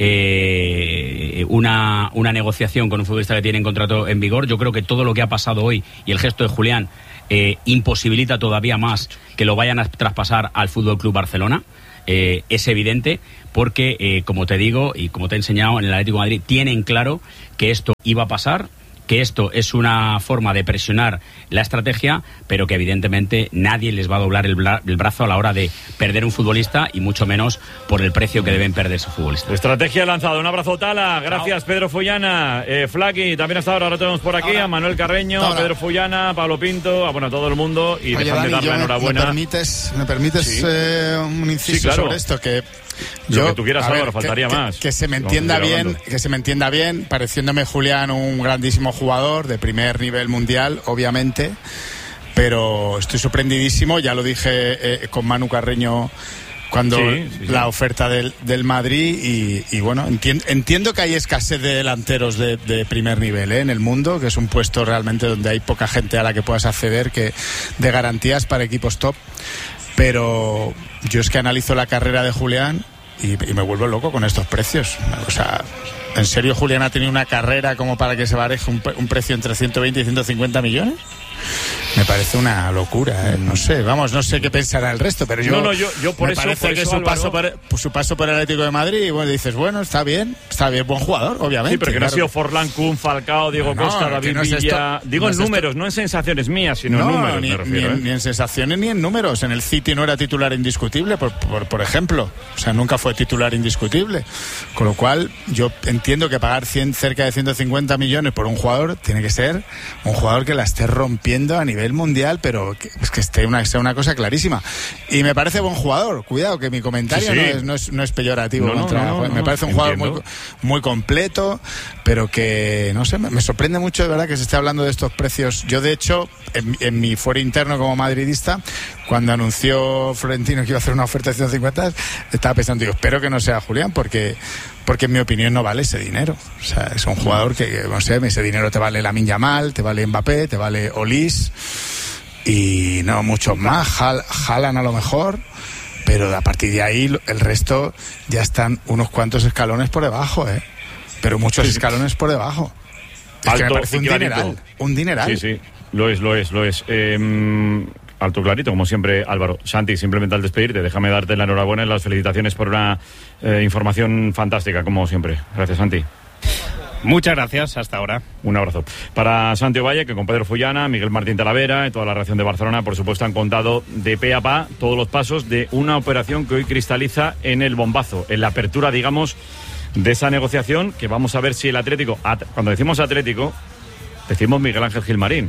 una negociación con un futbolista que tiene un contrato en vigor. Yo creo que todo lo que ha pasado hoy y el gesto de Julián imposibilita todavía más que lo vayan a traspasar al Fútbol Club Barcelona. Es evidente porque, como te digo y como te he enseñado, en el Atlético de Madrid tienen claro que esto iba a pasar, que esto es una forma de presionar la estrategia, pero que evidentemente nadie les va a doblar el brazo a la hora de perder un futbolista y mucho menos por el precio que deben perder ese futbolista. Estrategia lanzada. Un abrazo, Tala. Gracias, Pedro Fullana. Flaqui, también hasta ahora tenemos por aquí a Manuel Carreño, a Pedro Fullana, a Pablo Pinto, a todo el mundo. Y oye, dejadme darle la enhorabuena. ¿Me permites Sí. un inciso sobre esto? Que lo que tú quieras, Álvaro, faltaría más. Que se me entienda bien, pareciéndome Julián un grandísimo jugador de primer nivel mundial, obviamente, pero estoy sorprendidísimo, ya lo dije con Manu Carreño cuando la oferta del Madrid y bueno, entiendo que hay escasez de delanteros de primer nivel en el mundo, que es un puesto realmente donde hay poca gente a la que puedas acceder, que de garantías para equipos top, pero yo es que analizo la carrera de Julián y me vuelvo loco con estos precios. O sea, ¿en serio Julián ha tenido una carrera como para que se baraje un precio entre 120 y 150 millones? Me parece una locura, ¿eh? No sé qué pensará el resto, pero yo por me eso, parece que Álvaro, su paso por el Atlético de Madrid, bueno, dices, bueno, está bien, buen jugador, obviamente. Sí, pero que no ha sido Forlán, Kun, Falcao, Diego Costa, David Villa. Digo en números, no en sensaciones mías, sino en números, me refiero. Ni en sensaciones ni en números. En el City no era titular indiscutible, por ejemplo. O sea, nunca fue titular indiscutible. Con lo cual, yo entiendo que pagar cerca de 150 millones por un jugador tiene que ser un jugador que la esté rompiendo a nivel mundial, pero que sea una cosa clarísima. Y me parece buen jugador. Cuidado, que mi comentario no es peyorativo. Me parece un jugador muy, muy completo, pero que, no sé, me sorprende mucho de verdad que se esté hablando de estos precios. Yo, de hecho, en mi fuero interno como madridista, cuando anunció Florentino que iba a hacer una oferta de 150, estaba pensando, espero que no sea Julián, porque en mi opinión no vale ese dinero. O sea, es un jugador que no sé, ese dinero te vale Lamine Yamal, te vale Mbappé, te vale Olís y no muchos más, Haaland a lo mejor, pero a partir de ahí el resto ya están unos cuantos escalones por debajo, pero muchos escalones por debajo. Es que me parece un dineral. Sí, lo es. Alto clarito, como siempre, Álvaro. Santi, simplemente al despedirte, déjame darte la enhorabuena y las felicitaciones por una información fantástica, como siempre. Gracias, Santi. Muchas gracias, hasta ahora. Un abrazo. Para Santi Ovalle, que con Pedro Fullana, Miguel Martín Talavera y toda la redacción de Barcelona, por supuesto, han contado de pe a pa todos los pasos de una operación que hoy cristaliza en el bombazo, en la apertura, digamos, de esa negociación, que vamos a ver si el Atlético, cuando decimos Atlético, decimos Miguel Ángel Gilmarín.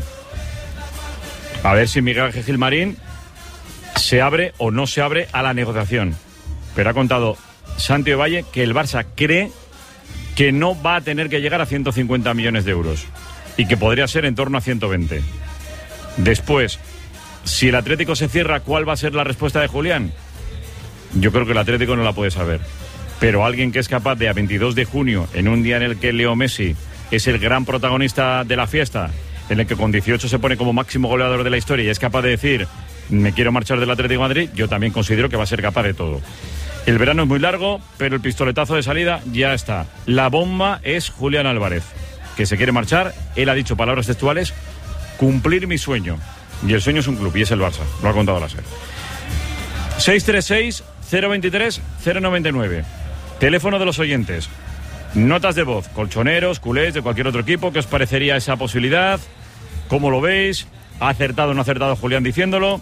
A ver si Miguel Ángel Gilmarín se abre o no se abre a la negociación. Pero ha contado Santi Ovalle que el Barça cree que no va a tener que llegar a 150 millones de euros y que podría ser en torno a 120. Después, si el Atlético se cierra, ¿cuál va a ser la respuesta de Julián? Yo creo que el Atlético no la puede saber. Pero alguien que es capaz de, a 22 de junio, en un día en el que Leo Messi es el gran protagonista de la fiesta, en el que con 18 se pone como máximo goleador de la historia y es capaz de decir, me quiero marchar del Atlético de Madrid, yo también considero que va a ser capaz de todo. El verano es muy largo, pero el pistoletazo de salida ya está. La bomba es Julián Álvarez, que se quiere marchar. Él ha dicho palabras textuales, cumplir mi sueño. Y el sueño es un club, y es el Barça. Lo ha contado la SER. 636-023-099. Teléfono de los oyentes. Notas de voz, colchoneros, culés, de cualquier otro equipo. ¿Qué os parecería esa posibilidad? ¿Cómo lo veis? ¿Ha acertado o no ha acertado Julián diciéndolo?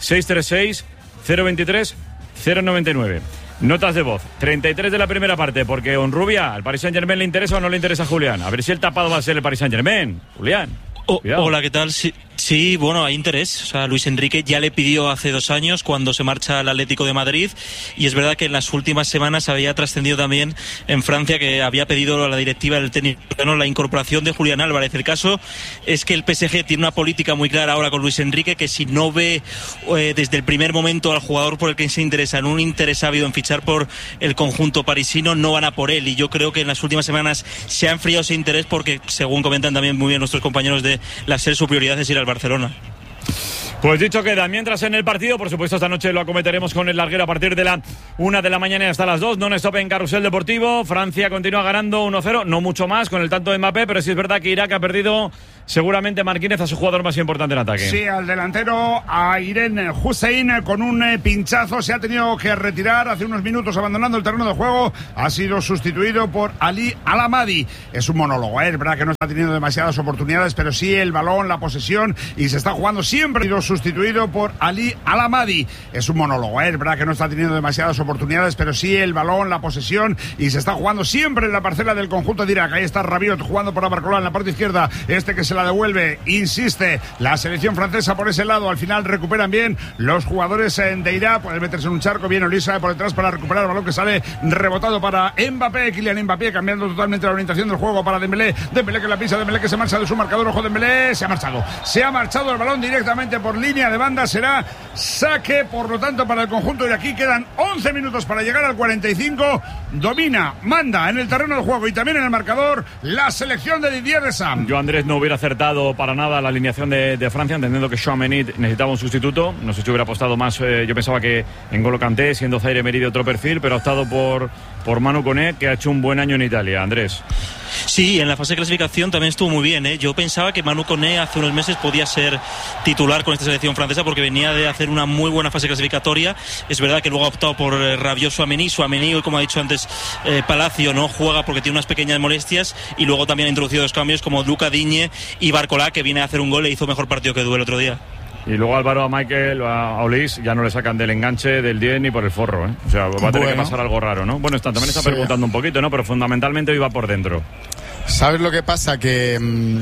636-023-099. Notas de voz, 33 de la primera parte, porque Honrubia, ¿al Paris Saint-Germain le interesa o no le interesa a Julián? A ver si el tapado va a ser el Paris Saint-Germain. Julián. Hola, ¿qué tal? Sí, bueno, hay interés. O sea, Luis Enrique ya le pidió hace 2 años cuando se marcha al Atlético de Madrid, y es verdad que en las últimas semanas había trascendido también en Francia que había pedido a la directiva del técnico la incorporación de Julián Álvarez. El caso es que el PSG tiene una política muy clara ahora con Luis Enrique, que si no ve desde el primer momento al jugador por el que se interesa, en un interés ávido en fichar por el conjunto parisino, no van a por él. Y yo creo que en las últimas semanas se ha enfriado ese interés porque, según comentan también muy bien nuestros compañeros de la SER, su prioridad es ir al Barcelona. Pues dicho queda, mientras en el partido, por supuesto esta noche lo acometeremos con el larguero a partir de la 1 de la mañana y hasta las 2, non-stop en Carrusel Deportivo. Francia continúa ganando 1-0, no mucho más con el tanto de Mbappé, pero sí es verdad que Irak ha perdido seguramente Marquínez a su jugador más importante en ataque. Sí, al delantero, a Irene Hussein, con un pinchazo, se ha tenido que retirar hace unos minutos abandonando el terreno de juego, ha sido sustituido por Ali Al-Amadi. Es un monólogo, es verdad que no está teniendo demasiadas oportunidades, pero sí el balón, la posesión, y se está jugando siempre. Ha sido sustituido por Ali Al-Amadi. Es un monólogo, es verdad que no está teniendo demasiadas oportunidades, pero sí el balón, la posesión, y se está jugando siempre en la parcela del conjunto de Irak. Ahí está Rabiot jugando por Barcola en la parte izquierda, que se la devuelve, insiste la selección francesa por ese lado, al final recuperan bien los jugadores de Irak, pueden meterse en un charco, bien Olisa por detrás para recuperar el balón que sale rebotado para Mbappé, Kylian Mbappé cambiando totalmente la orientación del juego para Dembélé que la pisa, Dembélé que se marcha de su marcador, ojo Dembélé, se ha marchado el balón directamente por línea de banda, será saque, por lo tanto para el conjunto de aquí quedan 11 minutos para llegar al 45, domina, manda en el terreno del juego y también en el marcador la selección de Didier Deschamps. Yo, Andrés, no hubiera acertado para nada la alineación de Francia, entendiendo que Tchouaméni necesitaba un sustituto. No sé si hubiera apostado más, yo pensaba que N'Golo Kanté, siendo Zaire Emery de otro perfil, pero ha optado por Manu Koné, que ha hecho un buen año en Italia. Andrés. Sí, en la fase de clasificación también estuvo muy bien, ¿eh? Yo pensaba que Manu Koné hace unos meses podía ser titular con esta selección francesa porque venía de hacer una muy buena fase clasificatoria. Es verdad que luego ha optado por Rabiot, Tchouaméni, como ha dicho antes Palacio, no juega porque tiene unas pequeñas molestias, y luego también ha introducido dos cambios como Luca Digne y Barcola, que viene a hacer un gol e hizo mejor partido que Dubé el otro día. Y luego Álvaro, a Michael, a Olís ya no le sacan del enganche del 10 ni por el forro, ¿eh? O sea, va a tener que pasar algo raro, ¿no? Bueno, también está preguntando un poquito, ¿no? Pero fundamentalmente iba por dentro. ¿Sabes lo que pasa? Que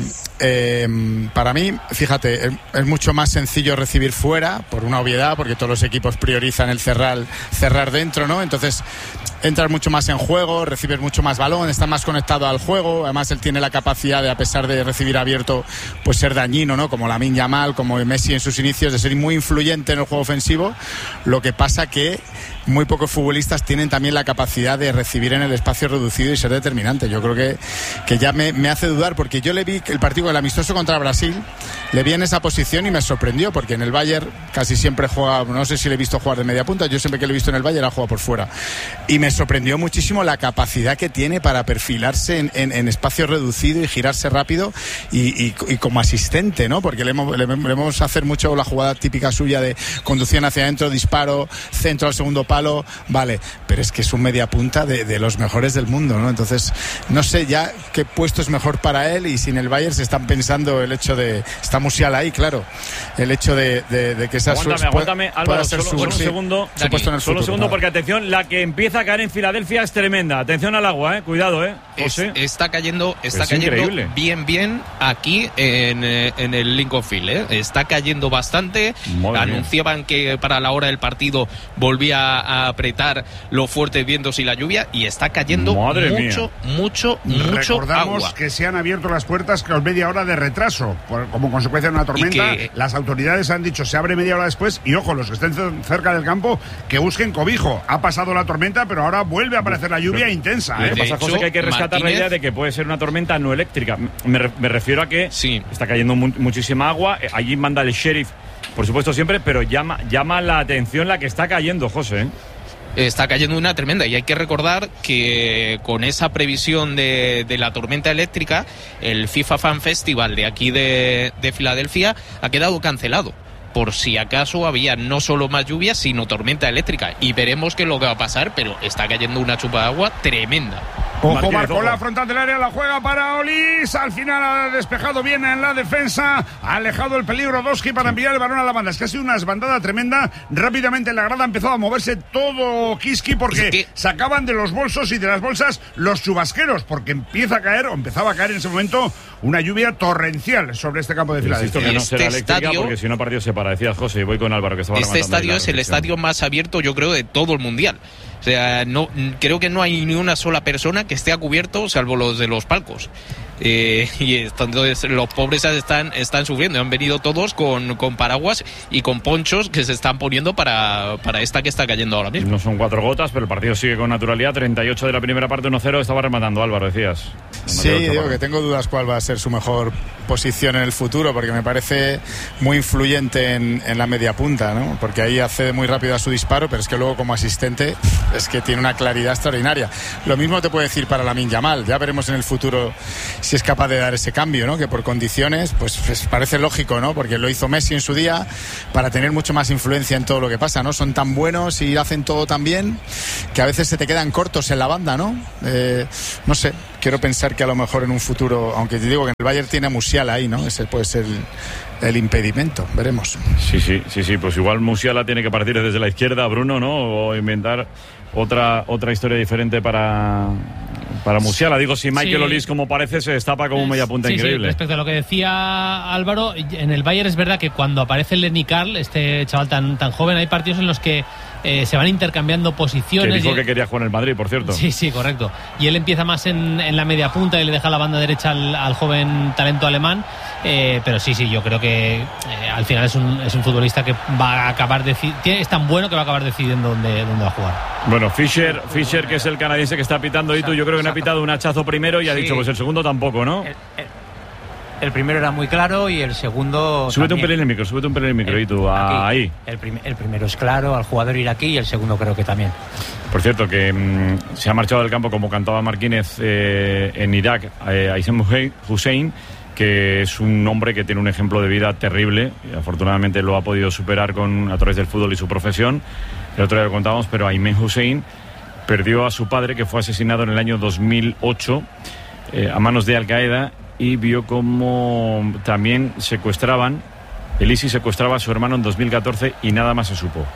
para mí, fíjate, es mucho más sencillo recibir fuera, por una obviedad, porque todos los equipos priorizan el cerrar dentro, ¿no? Entonces entras mucho más en juego, recibes mucho más balón, estás más conectado al juego. Además él tiene la capacidad de, a pesar de recibir abierto, pues ser dañino, ¿no? Como Lamine Yamal, como Messi en sus inicios, de ser muy influyente en el juego ofensivo. Lo que pasa que muy pocos futbolistas tienen también la capacidad de recibir en el espacio reducido y ser determinante. Yo creo que ya me hace dudar, porque yo le vi el partido del amistoso contra Brasil, le vi en esa posición y me sorprendió, porque en el Bayern casi siempre juega, no sé si le he visto jugar de media punta, yo siempre que le he visto en el Bayern ha jugado por fuera, y me sorprendió muchísimo la capacidad que tiene para perfilarse en espacio reducido y girarse rápido y como asistente, ¿no? Porque le vemos hacer mucho la jugada típica suya de conducción hacia adentro, disparo, centro al segundo palo, vale, pero es que es un media punta de los mejores del mundo, ¿no? Entonces no sé ya qué puesto es mejor para él, y si en el Bayern se están pensando el hecho de, está Musiala ahí, claro, el hecho de que esa aguántame, Álvaro, solo un segundo, solo un segundo, porque atención, la que empieza a caer en Filadelfia es tremenda. Atención al agua, cuidado, José. Está cayendo increíble. bien aquí en el Lincoln Field, Está cayendo bastante. Anunciaban que para la hora del partido volvía a apretar los fuertes vientos y la lluvia, y está cayendo mucho Recordamos agua. que se han abierto las puertas con media hora de retraso como consecuencia de una tormenta. Las autoridades han dicho se abre media hora después, y ojo, los que estén cerca del campo que busquen cobijo. Ha pasado la tormenta, pero ahora vuelve a aparecer la lluvia intensa. Lo que pasa, José, que hay que rescatar la idea de que puede ser una tormenta no eléctrica. Me refiero a que está cayendo muchísima agua. Allí manda el sheriff, por supuesto, siempre, pero llama la atención la que está cayendo, José. Está cayendo una tremenda, y hay que recordar que con esa previsión de la tormenta eléctrica, el FIFA Fan Festival de aquí de Filadelfia ha quedado cancelado, por si acaso había no solo más lluvia, sino tormenta eléctrica, y veremos qué es lo que va a pasar, pero está cayendo una chupa de agua tremenda. Ojo, Barcola, frontal del área, la juega para Olís, al final ha despejado bien en la defensa, ha alejado el peligro Doski para enviar el balón a la banda. Es que ha sido una desbandada tremenda, rápidamente en la grada ha empezado a moverse todo Kiski, porque sacaban de los bolsos y de las bolsas los chubasqueros, porque empezaba a caer en ese momento una lluvia torrencial sobre este campo de Filadelfia. Que no será eléctrica, porque si no partido se para, decías José, y voy con Álvaro, que estaba este estadio es el estadio más abierto, yo creo, de todo el mundial. O sea, creo que no hay ni una sola persona que esté a cubierto, salvo los de los palcos. y entonces los pobres están sufriendo. Han venido todos con paraguas y con ponchos que se están poniendo para esta que está cayendo ahora mismo. No son 4 gotas, pero el partido sigue con naturalidad. 38 de la primera parte, 1-0. Estaba rematando Álvaro, decías. Sí, digo que tengo dudas cuál va a ser su mejor posición en el futuro, porque me parece muy influyente en la media punta, ¿no? Porque ahí accede muy rápido a su disparo, pero es que luego como asistente es que tiene una claridad extraordinaria. Lo mismo te puede decir para Lamine Yamal. Ya veremos en el futuro si es capaz de dar ese cambio, ¿no? Que por condiciones, pues parece lógico, ¿no? Porque lo hizo Messi en su día para tener mucho más influencia en todo lo que pasa, ¿no? Son tan buenos y hacen todo tan bien que a veces se te quedan cortos en la banda, ¿no? No sé, quiero pensar que a lo mejor en un futuro, aunque te digo que el Bayern tiene a Musiala ahí, ¿no? Ese puede ser el impedimento, veremos. Sí, pues igual Musiala tiene que partir desde la izquierda, Bruno, ¿no? O inventar otra historia diferente para Musiala. Digo, si Michael Olise, como parece, se destapa como media punta increíble. Respecto a lo que decía Álvaro, en el Bayern es verdad que cuando aparece Lenny Karl, este chaval tan joven, hay partidos en los que se van intercambiando posiciones. Que dijo que quería jugar en el Madrid, por cierto. Sí, correcto. Y él empieza más en la media punta y le deja la banda derecha al joven talento alemán. Pero sí, yo creo que al final es un futbolista que va a acabar es tan bueno que va a acabar decidiendo dónde va a jugar. Bueno, Fischer, que es el canadiense que está pitando, y tú, yo creo que no ha pitado un hachazo primero y ha dicho, pues el segundo tampoco, ¿no? El primero era muy claro y el segundo Súbete un pelín el micro, y tú, ahí. El primero es claro al jugador iraquí y el segundo creo que también. Por cierto, que se ha marchado del campo, como cantaba Marquínez en Irak, Aysem Hussein, que es un hombre que tiene un ejemplo de vida terrible, y afortunadamente lo ha podido superar a través del fútbol y su profesión. El otro día lo contábamos, pero Ayman Hussein perdió a su padre, que fue asesinado en el año 2008 a manos de Al-Qaeda, y vio cómo también el ISIS secuestraba a su hermano en 2014 y nada más se supo.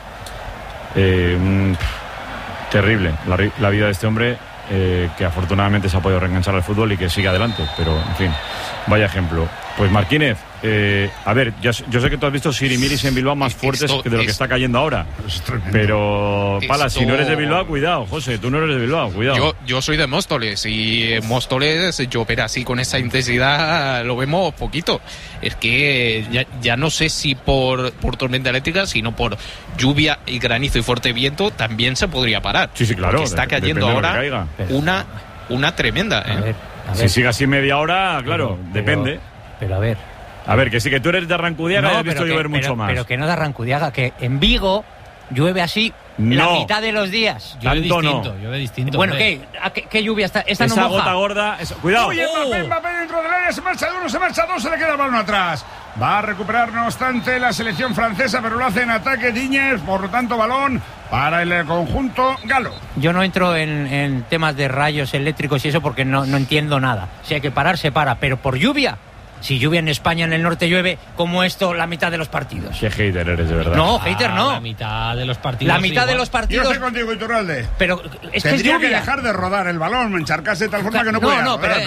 Terrible la vida de este hombre, que afortunadamente se ha podido reenganchar al fútbol y que sigue adelante, pero en fin, vaya ejemplo. Pues Marquínez, a ver, yo sé que tú has visto Sirimiris en Bilbao más fuertes de lo que está cayendo ahora, pero Pala, si no eres de Bilbao, cuidado. José, tú no eres de Bilbao, cuidado. Yo soy de Móstoles, y Móstoles llover así con esa intensidad lo vemos poquito. Es que ya no sé si por tormenta eléctrica, sino por lluvia y granizo y fuerte viento también se podría parar. Sí, claro. Porque está cayendo ahora una tremenda. A ver. Si sigue así media hora, claro, depende. Pero a ver. A ver, que sí, que tú eres de Arrancudiaga y has visto llover mucho más. Pero que no de Arrancudiaga, que en Vigo llueve así la mitad de los días. Llueve distinto. Bueno, ¿qué lluvia está? Esta no moja. Gota gorda. Cuidado. Uy, Mbappé dentro del área, se marcha de uno, se marcha dos, se le queda el balón atrás. Va a recuperar, no obstante, la selección francesa, pero lo hace en ataque Diñez, por lo tanto, balón para el conjunto galo. Yo no entro en temas de rayos eléctricos y eso porque no entiendo nada. Si hay que parar, se para, pero por lluvia. Si lluvia en España, en el norte llueve como esto la mitad de los partidos. Qué hater eres, de verdad. No, hater no. La mitad de los partidos. La mitad de los partidos. Yo estoy contigo, Iturralde. Pero es tendría que dejar de rodar el balón, encharcarse de tal forma que no puede.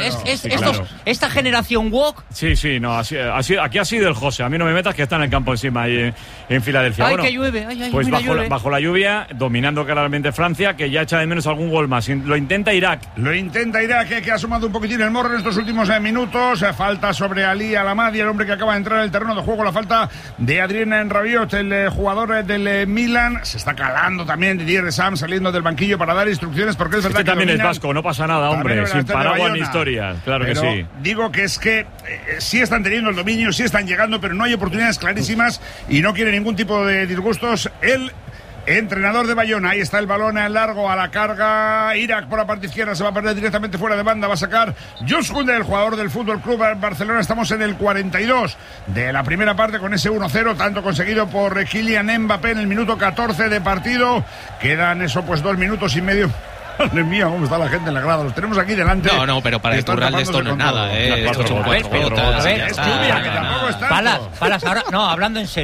Esta generación walk. Sí, no, aquí ha sido el José. A mí no me metas, que está en el campo encima ahí en Filadelfia. Ay, que llueve. Pues llueve. bajo la lluvia, dominando claramente Francia, que ya echa de menos algún gol más. Lo intenta Irak. Que ha sumado un poquitín el morro en estos últimos minutos. Falta sobre Ali Alamadi, el hombre que acaba de entrar en el terreno de juego. La falta de Adrien Rabiot, el jugador del Milan. Se está calando también Didier Deschamps, saliendo del banquillo para dar instrucciones, porque es verdad que también es vasco, no pasa nada, hombre, sin paraguas ni historias, claro. Pero que sí. Digo que es que sí están teniendo el dominio, sí están llegando, pero no hay oportunidades clarísimas y no quiere ningún tipo de disgustos. Entrenador de Bayona, ahí está el balón en largo a la carga. Irak por la parte izquierda, se va a perder directamente fuera de banda, va a sacar Jules Koundé, el jugador del Fútbol Club Barcelona. Estamos en el 42 de la primera parte con ese 1-0, tanto conseguido por Kylian Mbappé en el minuto 14 de partido. Quedan 2 minutos y medio. Madre mía, cómo está la gente en la grada. Los tenemos aquí delante. No, pero para Iturralde esto no es nada, Es lluvia, que tampoco es tanto. Palas, ahora, no, hablando en serio.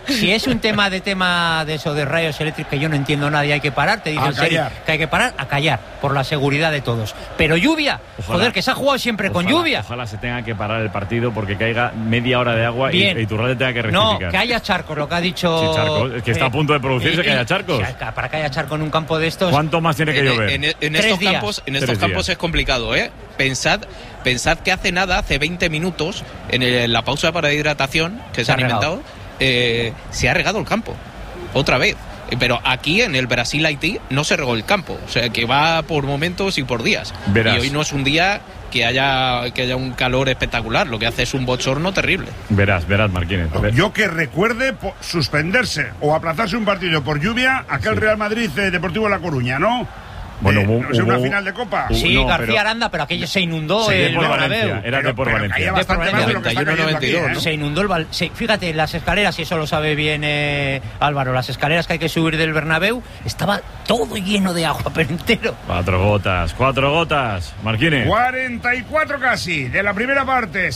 Si es un tema de eso de rayos eléctricos que yo no entiendo nada y hay que parar, te dice el serio que hay que parar, a callar, por la seguridad de todos. Pero lluvia, joder, que se ha jugado siempre con lluvia. Ojalá se tenga que parar el partido porque caiga media hora de agua y Iturralde tenga que rectificar. No, que haya charcos, lo que ha dicho. Sí, charcos, es que está a punto de producirse que haya charcos. Para que haya charco en un campo de estos. ¿Cuánto más tiene que llover? En estos campos es complicado, ¿eh? Pensad que hace 20 minutos, en la pausa para hidratación que se han inventado, se ha regado el campo. Otra vez. Pero aquí en el Brasil-Haití no se regó el campo. O sea, que va por momentos y por días. Verás. Y hoy no es un día que haya un calor espectacular. Lo que hace es un bochorno terrible. Verás, Marquínez. Yo que recuerde suspenderse o aplazarse un partido por lluvia, aquel Real Madrid Deportivo La Coruña, ¿no? Bueno, una final de Copa. Sí, no, García Aranda, pero aquello se inundó el Bernabéu. Era de por Valencia. Se inundó el fíjate, las escaleras, y eso lo sabe bien Álvaro, las escaleras que hay que subir del Bernabéu, estaba todo lleno de agua, pero entero. 4 gotas, Marquínez. 44 casi, de la primera parte.